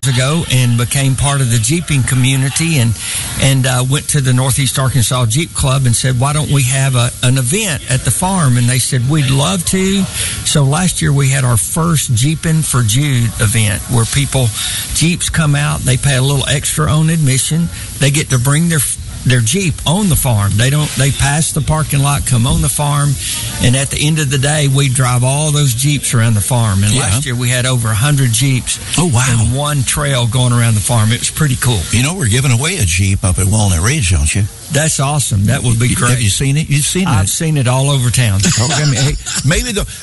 ago and became part of the Jeeping community and went to the Northeast Arkansas Jeep Club and said, why don't we have an event at the farm? And they said, we'd love to. So last year we had our first Jeeping for Jude event where Jeeps come out, they pay a little extra on admission, they get to bring their Jeep on the farm. They pass the parking lot, come on the farm, and at the end of the day, we drive all those Jeeps around the farm. And last year we had over 100 Jeeps in one trail going around the farm. It was pretty cool. You know, we're giving away a Jeep up at Walnut Ridge, don't you? That's awesome. That would be great. Have you seen it? You've seen it? I've seen it all over town. Okay, maybe